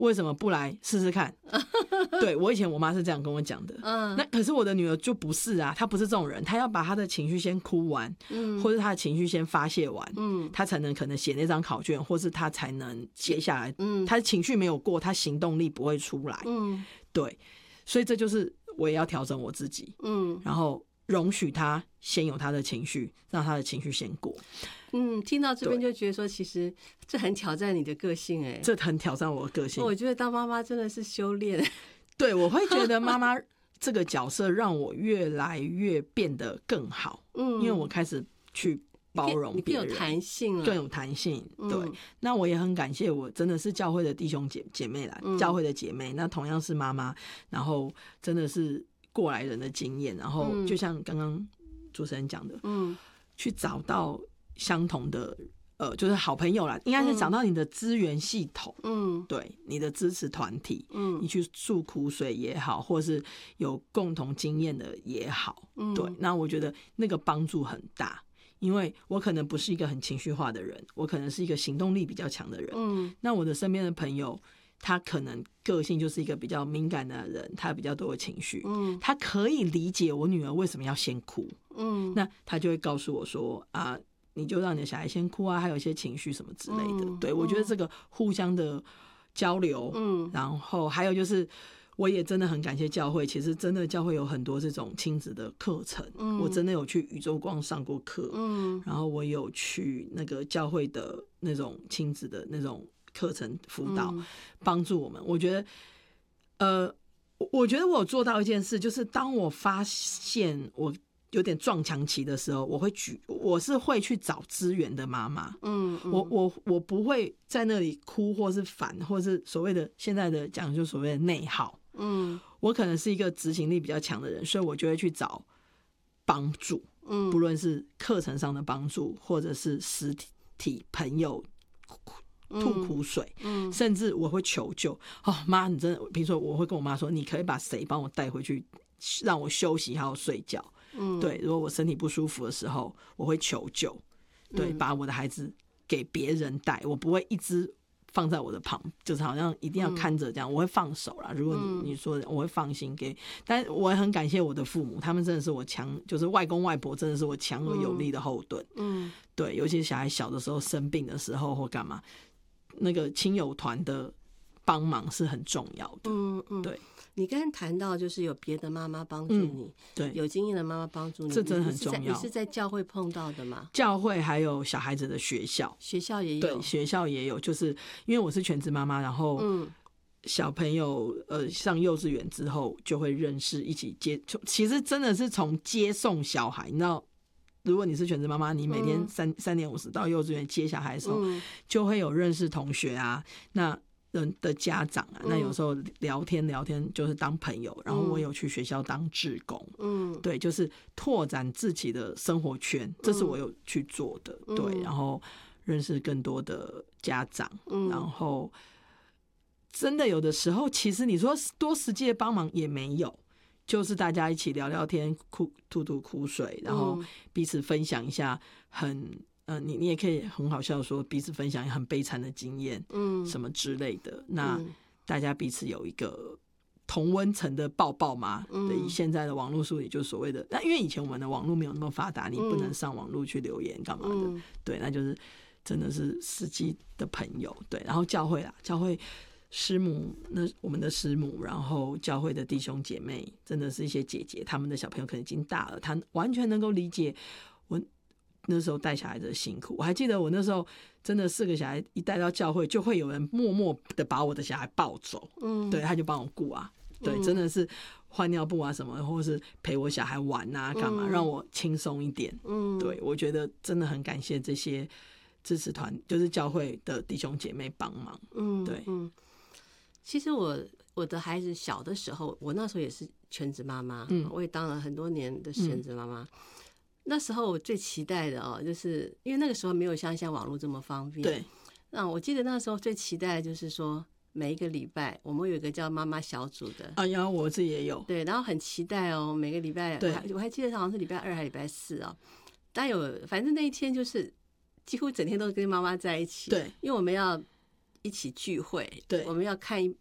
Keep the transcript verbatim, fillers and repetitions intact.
为什么不来试试看？对，我以前我妈是这样跟我讲的。 嗯， 那可是我的女儿就不是啊，她不是这种人，她要把她的情绪先哭完，嗯，或者她的情绪先发泄完，嗯，她才能可能写那张考卷，或是她才能接下来，嗯，她的情绪没有过，她行动力不会出来，嗯，对，所以这就是我也要调整我自己，嗯，然后容许她先有她的情绪，让她的情绪先过。 嗯，听到这边就觉得说，其实这很挑战你的个性。哎、欸， 这很挑战我的个性。 我觉得当妈妈真的是修炼。 对，我会觉得妈妈这个角色让我越来越变得更好。嗯，因为我开始去包容别人， 你更有弹性了， 更有弹性。对，嗯、那我也很感谢我真的是教会的弟兄姐姐妹啦，嗯、教会的姐妹，那同样是妈妈，然后真的是过来人的经验，然后就像刚刚主持人讲的，嗯，去找到相同的呃，就是好朋友啦，应该是找到你的资源系统，嗯，对，你的支持团体，嗯，你去诉苦水也好，或是有共同经验的也好，嗯，对，那我觉得那个帮助很大，因为我可能不是一个很情绪化的人，我可能是一个行动力比较强的人，嗯，那我的身边的朋友，他可能个性就是一个比较敏感的人，他比较多的情绪，嗯，他可以理解我女儿为什么要先哭，嗯，那他就会告诉我说啊，你就让你的小孩先哭啊，还有一些情绪什么之类的。嗯、对，我觉得这个互相的交流，嗯，然后还有就是，我也真的很感谢教会。其实真的教会有很多这种亲子的课程，嗯，我真的有去宇宙光上过课，嗯，然后我有去那个教会的那种亲子的那种课程辅导，嗯、帮助我们。我觉得，呃，我觉得我有做到一件事，就是当我发现我有点撞墙期的时候，我会举，我是会去找资源的妈妈。嗯，嗯我我我不会在那里哭，或是烦，或是所谓的现在的讲就所谓的内耗。嗯，我可能是一个执行力比较强的人，所以我就会去找帮助。嗯，不论是课程上的帮助，或者是实体朋友吐苦水，嗯嗯、甚至我会求救。哦，妈，你真的，比如说我会跟我妈说，你可以把谁帮我带回去，让我休息，还有睡觉。嗯，对，如果我身体不舒服的时候，我会求救，对，嗯、把我的孩子给别人带，我不会一直放在我的旁，就是好像一定要看着这样，嗯、我会放手啦。如果你、嗯、你说我会放心给，但我也很感谢我的父母，他们真的是我强，就是外公外婆真的是我强而有力的后盾。嗯，对，尤其小孩小的时候生病的时候或干嘛，那个亲友团的帮忙是很重要的。嗯嗯，对。 你刚刚谈到就是有别的妈妈帮助你，嗯、对，有经验的妈妈帮助你， 这真的很重要。 你是, 你是在教会碰到的吗？ 教会还有小孩子的学校， 学校也有， 对，学校也有。就是因为我是全职妈妈，然后小朋友呃上幼稚园之后就会认识，一起接，其实真的是从接送小孩，你知道。如果你是全职妈妈，你每天三三点五十到幼稚园接小孩的时候，嗯、就会有認識同學啊，那人的家長啊，嗯、那有時候聊天聊天就是當朋友，然後我有去學校當志工，嗯，對，就是拓展自己的生活圈，這是我有去做的，嗯、對，然後認識更多的家長，嗯、然後真的有的時候，其實你說多實際的幫忙也沒有。就是大家一起聊聊天，哭吐吐苦水，然后彼此分享一下很呃，你你也可以很好笑说彼此分享很悲惨的经验，嗯，什么之类的。那大家彼此有一个同温层的抱抱嘛，嗯、对，以现在的网络术语就所谓的，那因为以前我们的网络没有那么发达，你不能上网络去留言干嘛的，嗯、对，那就是真的是实际的朋友，对，然后教会啦，教会。师母，那我们的师母，然后教会的弟兄姐妹，真的是一些姐姐，他们的小朋友可能已经大了，他完全能够理解我那时候带小孩的辛苦。我还记得我那时候真的四个小孩一带到教会，就会有人默默的把我的小孩抱走，嗯，对，他就帮我顾啊，对，嗯、真的是换尿布啊什么，或是陪我小孩玩啊，干嘛、嗯、让我轻松一点，嗯，对，我觉得真的很感谢这些支持团，就是教会的弟兄姐妹帮忙，嗯，对，嗯。 其实我我的孩子小的时候，我那时候也是全职妈妈，嗯，我也当了很多年的全职妈妈。嗯、那时候我最期待的哦，就是因为那个时候没有像现在网络这么方便， 对。 那我记得那时候最期待的就是说，每一个礼拜我们有一个叫妈妈小组的， 啊，然后我自己也有， 对，然后很期待哦，每个礼拜， 对， 我还我还记得好像是礼拜二还是礼拜四哦，但有反正那一天就是几乎整天都跟妈妈在一起， 对， 因为我们要。 一起聚会， 对， 我们要看一